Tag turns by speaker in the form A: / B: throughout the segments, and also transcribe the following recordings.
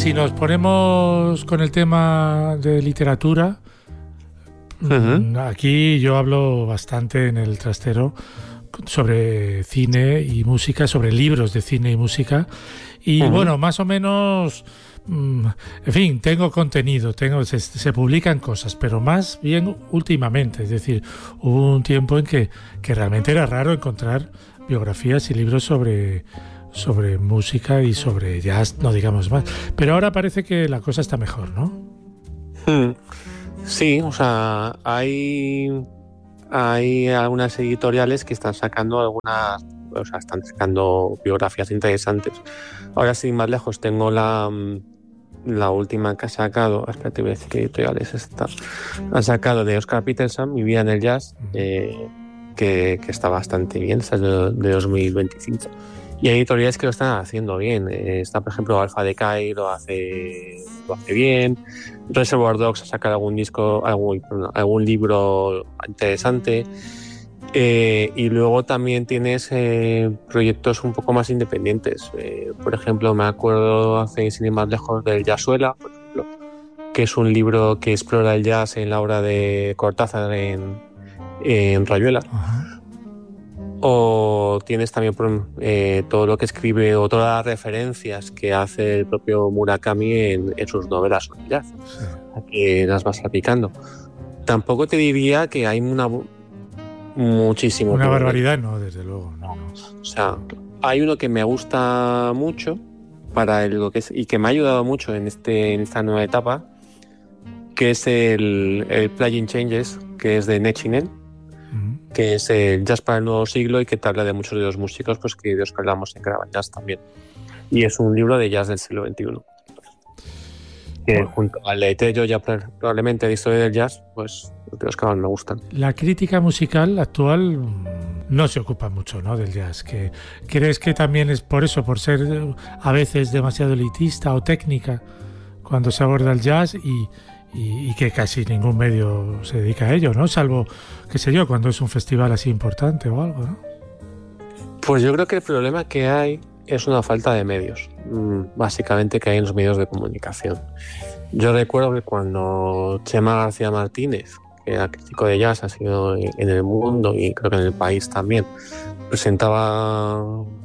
A: si nos ponemos con el tema de literatura, aquí yo hablo bastante en el trastero sobre cine y música, sobre libros de cine y música, y bueno, más o menos, en fin, tengo contenido, se publican cosas, pero más bien últimamente, es decir, hubo un tiempo en que realmente era raro encontrar biografías y libros sobre música y sobre jazz, no digamos más, pero ahora parece que la cosa está mejor, ¿no?
B: Sí, o sea, hay algunas editoriales que están sacando están sacando biografías interesantes. Ahora, sin más lejos, tengo la última que ha sacado, espérate, voy a decir qué editorial es esta, ha sacado de Oscar Peterson, Mi vida en el jazz, que está bastante bien, esta es de 2025. Y hay editoriales que lo están haciendo bien. Está, por ejemplo, Alpha Decay lo hace bien. Reservoir Dogs ha sacado algún libro interesante. Y luego también tienes proyectos un poco más independientes. Por ejemplo, me acuerdo hace sin ir más lejos del Jazzuela, por ejemplo, que es un libro que explora el jazz en la obra de Cortázar en Rayuela. O tienes también todo lo que escribe o todas las referencias que hace el propio Murakami en sus novelas sobre jazz, que las vas aplicando. Tampoco te diría que hay muchísimo.
A: Una barbaridad, no, desde luego. No.
B: O sea, hay uno que me gusta mucho para lo que es y que me ha ayudado mucho en esta nueva etapa, que es el Playing Changes, que es de Nechinen, que es el jazz para el nuevo siglo y que te habla de muchos de los músicos pues, de los que hablamos en Graba Jazz también. Y es un libro de jazz del siglo XXI. Que junto al de Tello, ya probablemente de historia del jazz, pues los de los que más me gustan.
A: La crítica musical actual no se ocupa mucho, ¿no?, del jazz. ¿Crees que también es por eso, por ser a veces demasiado elitista o técnica cuando se aborda el jazz y que casi ningún medio se dedica a ello, ¿no? Salvo, qué sé yo, cuando es un festival así importante o algo, ¿no?
B: Pues yo creo que el problema que hay es una falta de medios, básicamente que hay en los medios de comunicación. Yo recuerdo que cuando Chema García Martínez, que era crítico de jazz, ha sido en El Mundo y creo que en El País también, presentaba un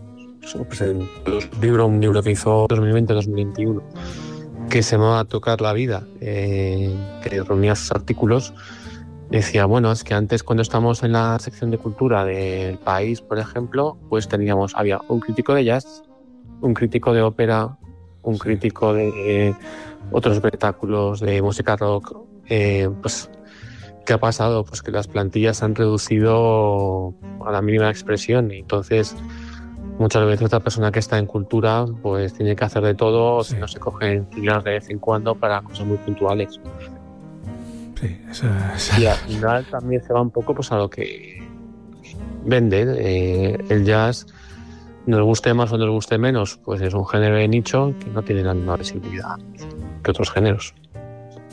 B: libro que hizo 2020-2021, que se llamaba Tocar la vida, que reunía sus artículos. Decía, bueno, es que antes cuando estábamos en la sección de cultura del País, por ejemplo, pues había un crítico de jazz, un crítico de ópera, un crítico de otros espectáculos de música rock. Pues, ¿qué ha pasado? Pues que las plantillas se han reducido a la mínima expresión y entonces muchas veces la persona que está en cultura pues tiene que hacer de todo, si no se cogen filas de vez en cuando para cosas muy puntuales.
A: Sí,
B: y al final también se va un poco pues a lo que vende. El jazz, nos guste más o nos guste menos, pues es un género de nicho que no tiene la misma visibilidad que otros géneros.